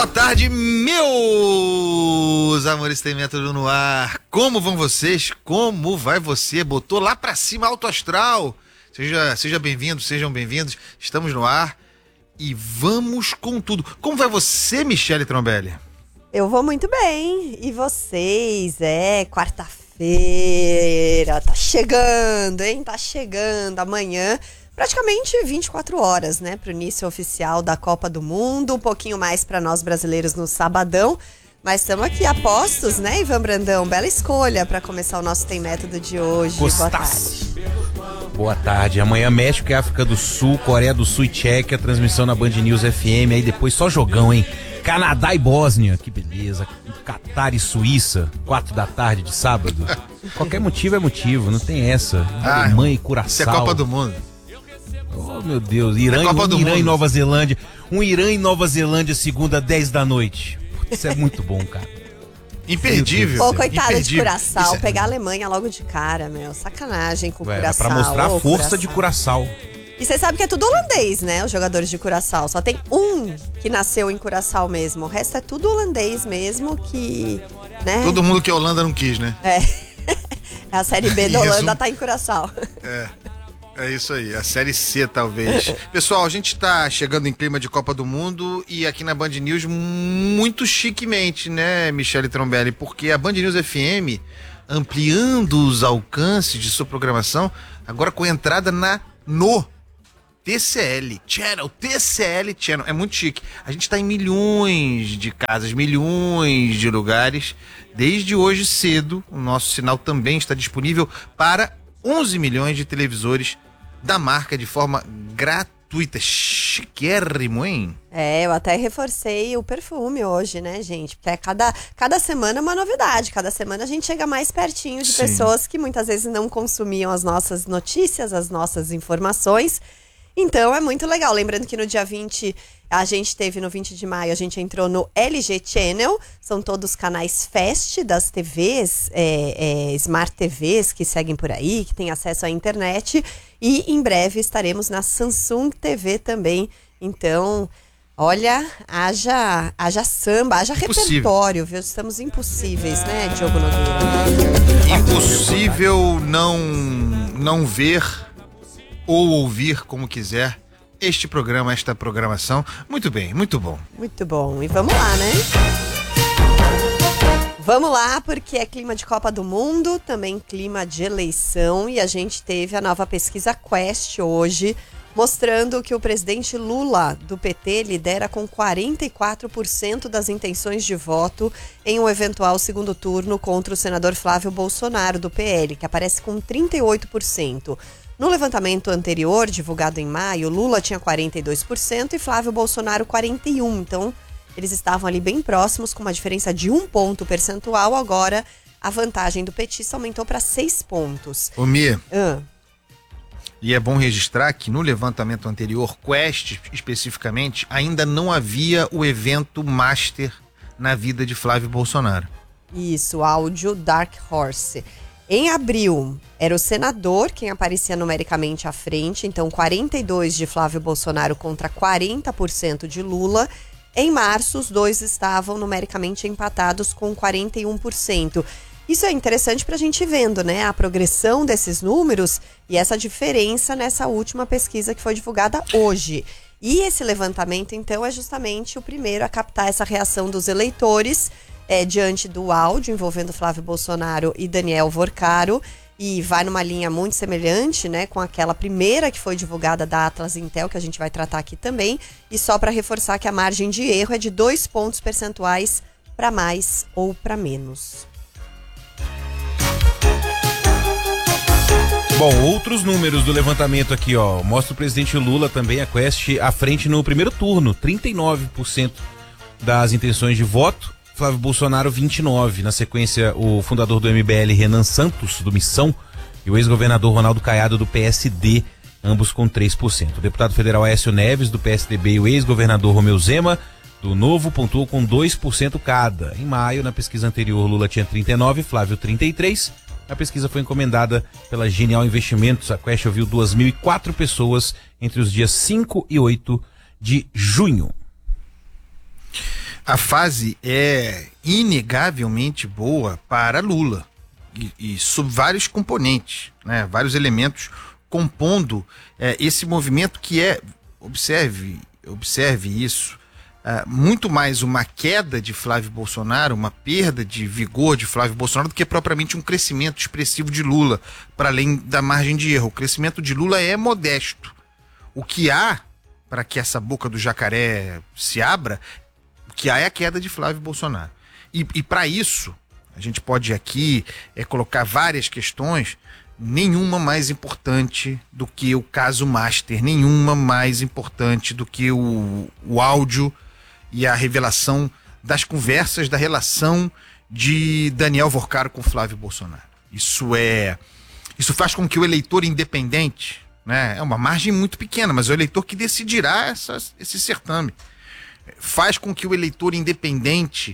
tarde, meus amores, tem método no ar. Como vão vocês? Como vai você? Botou lá pra cima alto astral. Seja bem-vindo, sejam bem-vindos. Estamos no ar e vamos com tudo. Como vai você, Michele Trombelli? Eu vou muito bem. E vocês? Quarta-feira. Tá chegando, hein? Tá chegando amanhã. Praticamente 24 horas, né, para o início oficial da Copa do Mundo, um pouquinho mais para nós brasileiros no sabadão, mas estamos aqui a postos, né, Ivan Brandão? Bela escolha para começar o nosso Tem Método de hoje. Boa tarde. Boa tarde. Amanhã México e África do Sul, Coreia do Sul e Tchequia, transmissão na Band News FM, aí depois só jogão, hein? Canadá e Bósnia, que beleza. Catar e Suíça, 4 da tarde de sábado. Qualquer motivo é motivo, não tem essa. Alemanha e Curaçao. Isso é Copa do Mundo. Oh, meu Deus, Irã e Nova Zelândia. Um Irã e Nova Zelândia, segunda, 10 da noite. Isso é muito bom, cara. Imperdível. Pô, coitada imperdível. de Curaçao, pegar a Alemanha logo de cara, meu. Sacanagem com o Curaçao. Pra mostrar a força de Curaçao. E você sabe que é tudo holandês, né? Os jogadores de Curaçao. Só tem um que nasceu em Curaçao mesmo. O resto é tudo holandês mesmo, que... né? Todo mundo que a Holanda não quis, né? A Série B da Holanda tá em Curaçao. É isso aí, a Série C talvez. Pessoal, a gente tá chegando em clima de Copa do Mundo e aqui na Band News muito chiquemente, né, Michele Trombelli? Porque a Band News FM ampliando os alcances de sua programação, agora com entrada no TCL Channel. É muito chique. A gente tá em milhões de casas, milhões de lugares. Desde hoje cedo, o nosso sinal também está disponível para 11 milhões de televisores da marca de forma gratuita. Chiquérrimo, hein? Eu até reforcei o perfume hoje, né, gente? Porque cada semana é uma novidade. Cada semana a gente chega mais pertinho de pessoas que muitas vezes não consumiam as nossas notícias, as nossas informações. Então é muito legal. Lembrando que no dia 20, a gente teve no 20 de maio, a gente entrou no LG Channel. São todos canais Fast das TVs, Smart TVs que seguem por aí, que têm acesso à internet. E em breve estaremos na Samsung TV também. Então, olha, haja samba, haja repertório, viu? Estamos impossíveis, né, Diogo Nogueira? Impossível não ver ou ouvir, como quiser, este programa, esta programação. Muito bem, muito bom. Muito bom. E vamos lá, né? Vamos lá, porque é clima de Copa do Mundo, também clima de eleição, e a gente teve a nova pesquisa Quest hoje, mostrando que o presidente Lula, do PT, lidera com 44% das intenções de voto em um eventual segundo turno contra o senador Flávio Bolsonaro, do PL, que aparece com 38%. No levantamento anterior, divulgado em maio, Lula tinha 42% e Flávio Bolsonaro 41%. Então, eles estavam ali bem próximos, com uma diferença de 1 ponto percentual. Agora, a vantagem do petista aumentou para 6 pontos. Ô, Mia, e é bom registrar que no levantamento anterior, Quest especificamente, ainda não havia o evento Master na vida de Flávio Bolsonaro. Isso, áudio Dark Horse. Em abril, era o senador quem aparecia numericamente à frente, então 42% de Flávio Bolsonaro contra 40% de Lula. Em março, os dois estavam numericamente empatados com 41%. Isso é interessante para a gente ir vendo, né, a progressão desses números e essa diferença nessa última pesquisa que foi divulgada hoje. E esse levantamento, então, é justamente o primeiro a captar essa reação dos eleitores diante do áudio envolvendo Flávio Bolsonaro e Daniel Vorcaro, e vai numa linha muito semelhante, né, com aquela primeira que foi divulgada da Atlas Intel, que a gente vai tratar aqui também, e só para reforçar que a margem de erro é de 2 pontos percentuais para mais ou para menos. Bom, outros números do levantamento aqui, ó, mostra o presidente Lula também, a Quest, à frente no primeiro turno, 39% das intenções de voto, Flávio Bolsonaro 29%, na sequência o fundador do MBL, Renan Santos, do Missão, e o ex-governador Ronaldo Caiado, do PSD, ambos com 3%. O deputado federal Aécio Neves, do PSDB, e o ex-governador Romeu Zema, do Novo, pontuou com 2% cada. Em maio, na pesquisa anterior, Lula tinha 39%, Flávio 33%. A pesquisa foi encomendada pela Genial Investimentos. A Quest ouviu 2.004 pessoas entre os dias 5 e 8 de junho. A fase é inegavelmente boa para Lula e sob vários componentes, né? Vários elementos compondo esse movimento que observe isso, muito mais uma queda de Flávio Bolsonaro, uma perda de vigor de Flávio Bolsonaro do que propriamente um crescimento expressivo de Lula, para além da margem de erro. O crescimento de Lula é modesto. O que há para que essa boca do jacaré se abra, o que há é a queda de Flávio Bolsonaro. E para isso, a gente pode aqui colocar várias questões, nenhuma mais importante do que o caso Master, nenhuma mais importante do que o áudio e a revelação das conversas, da relação de Daniel Vorcaro com Flávio Bolsonaro. Isso faz com que o eleitor independente, né, é uma margem muito pequena, mas é o eleitor que decidirá esse certame, faz com que o eleitor independente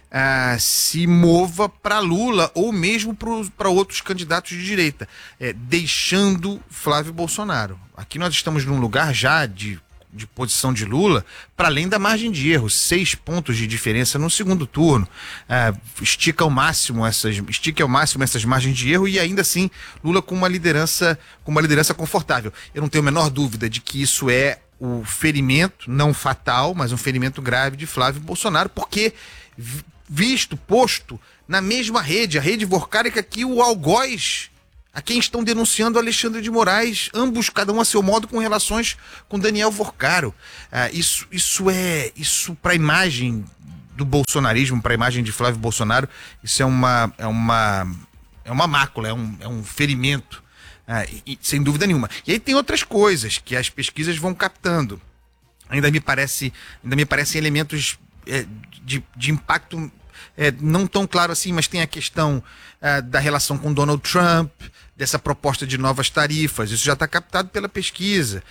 se mova para Lula ou mesmo para outros candidatos de direita, deixando Flávio Bolsonaro. Aqui nós estamos num lugar já de posição de Lula, para além da margem de erro, 6 pontos de diferença no segundo turno. Estica ao máximo essas margens de erro e ainda assim Lula com uma liderança confortável. Eu não tenho a menor dúvida de que isso é o ferimento, não fatal, mas um ferimento grave de Flávio Bolsonaro, porque posto na mesma rede, a rede vorcárica que o algoz, a quem estão denunciando Alexandre de Moraes, ambos, cada um a seu modo, com relações com Daniel Vorcaro. Isso para a imagem do bolsonarismo, para a imagem de Flávio Bolsonaro, isso é uma mácula, é um ferimento, sem dúvida nenhuma. E aí tem outras coisas que as pesquisas vão captando. Ainda me parecem elementos de impacto não tão claro assim, mas tem a questão da relação com Donald Trump, dessa proposta de novas tarifas. Isso já está captado pela pesquisa.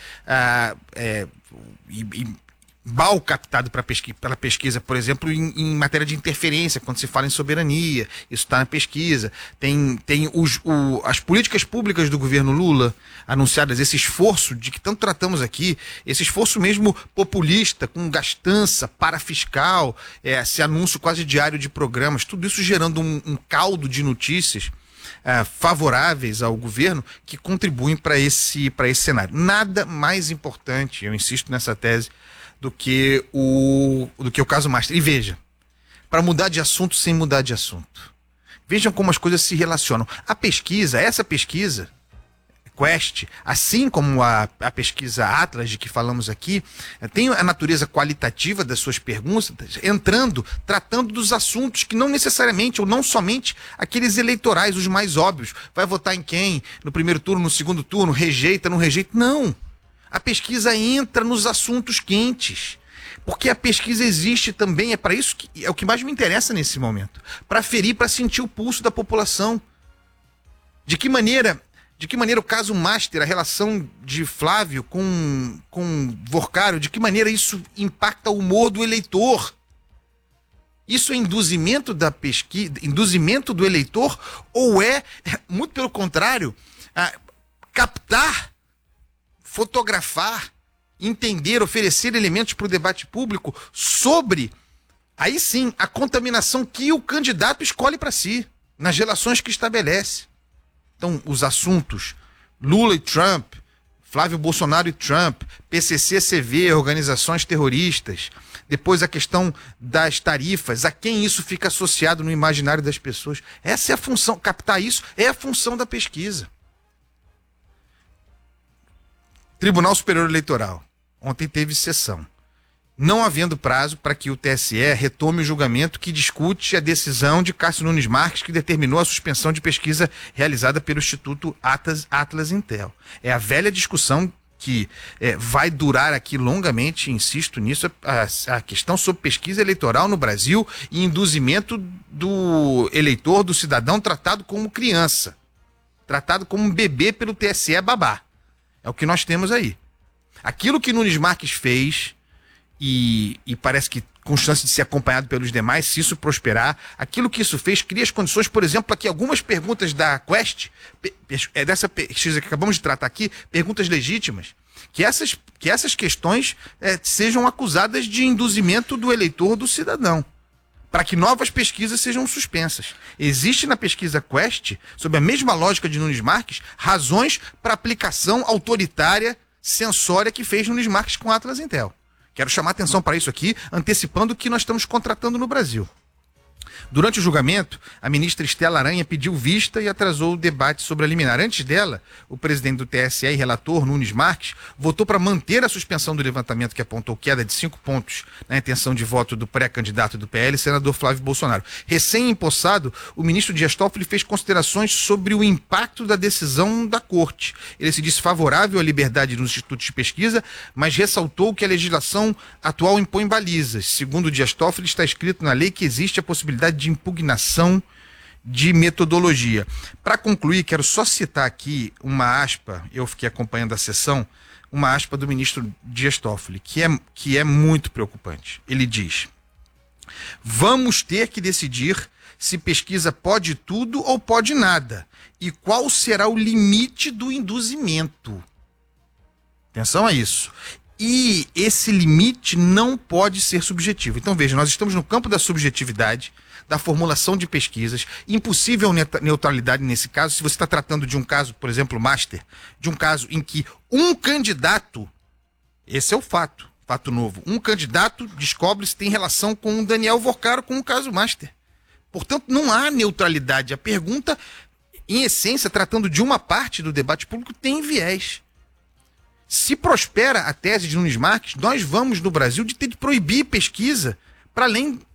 Mal captado pela pesquisa, por exemplo, em matéria de interferência, quando se fala em soberania, isso está na pesquisa. Tem as políticas públicas do governo Lula anunciadas, esse esforço de que tanto tratamos aqui, esse esforço mesmo populista, com gastança parafiscal, esse anúncio quase diário de programas, tudo isso gerando um caldo de notícias favoráveis ao governo que contribuem para esse cenário. Nada mais importante, eu insisto nessa tese, do que o caso Master. E veja, para mudar de assunto sem mudar de assunto. Vejam como as coisas se relacionam. Essa pesquisa, Quest, assim como a pesquisa Atlas, de que falamos aqui, tem a natureza qualitativa das suas perguntas, tratando dos assuntos que não necessariamente, ou não somente, aqueles eleitorais, os mais óbvios. Vai votar em quem? No primeiro turno, no segundo turno? Rejeita, não rejeita? Não! A pesquisa entra nos assuntos quentes, porque a pesquisa existe também, é para isso que é o que mais me interessa nesse momento, para ferir, para sentir o pulso da população. De que maneira o caso Master, a relação de Flávio com Vorcaro, de que maneira isso impacta o humor do eleitor? Isso é induzimento da pesquisa, induzimento do eleitor, ou muito pelo contrário, captar, fotografar, entender, oferecer elementos para o debate público sobre, aí sim, a contaminação que o candidato escolhe para si, nas relações que estabelece. Então, os assuntos Lula e Trump, Flávio Bolsonaro e Trump, PCC-CV, organizações terroristas, depois a questão das tarifas, a quem isso fica associado no imaginário das pessoas. Essa é a função, captar isso é a função da pesquisa. Tribunal Superior Eleitoral. Ontem teve sessão. Não havendo prazo para que o TSE retome o julgamento que discute a decisão de Cássio Nunes Marques, que determinou a suspensão de pesquisa realizada pelo Instituto Atlas Intel. É a velha discussão que vai durar aqui longamente, insisto nisso, a questão sobre pesquisa eleitoral no Brasil e induzimento do eleitor, do cidadão, tratado como criança, tratado como um bebê pelo TSE babá. É o que nós temos aí. Aquilo que Nunes Marques fez, e parece que com chance de ser acompanhado pelos demais, se isso prosperar, aquilo que isso fez cria as condições, por exemplo, para que algumas perguntas da Quest, dessa pesquisa que acabamos de tratar aqui, perguntas legítimas, que essas questões sejam acusadas de induzimento do eleitor do cidadão, para que novas pesquisas sejam suspensas. Existe na pesquisa Quest, sob a mesma lógica de Nunes Marques, razões para aplicação autoritária, censória que fez Nunes Marques com Atlas Intel. Quero chamar atenção para isso aqui, antecipando o que nós estamos contratando no Brasil. Durante o julgamento, a ministra Estela Aranha pediu vista e atrasou o debate sobre a liminar. Antes dela, o presidente do TSE e relator, Nunes Marques, votou para manter a suspensão do levantamento que apontou queda de 5 pontos na intenção de voto do pré-candidato do PL, senador Flávio Bolsonaro. Recém-empossado, o ministro Dias Toffoli fez considerações sobre o impacto da decisão da Corte. Ele se disse favorável à liberdade nos institutos de pesquisa, mas ressaltou que a legislação atual impõe balizas. Segundo Dias Toffoli, está escrito na lei que existe a possibilidade de impugnação de metodologia. Para concluir, quero só citar aqui uma aspa, eu fiquei acompanhando a sessão, uma aspa do ministro Dias Toffoli, que é muito preocupante. Ele diz: vamos ter que decidir se pesquisa pode tudo ou pode nada, e qual será o limite do induzimento. Atenção a isso. E esse limite não pode ser subjetivo. Então veja, nós estamos no campo da subjetividade, da formulação de pesquisas, impossível neutralidade nesse caso, se você está tratando de um caso, por exemplo, Master, de um caso em que um candidato, esse é o fato novo, um candidato descobre se tem relação com o Daniel Vorcaro com o caso Master. Portanto, não há neutralidade. A pergunta, em essência, tratando de uma parte do debate público, tem viés. Se prospera a tese de Nunes Marques, nós vamos, no Brasil, de ter de proibir pesquisa para além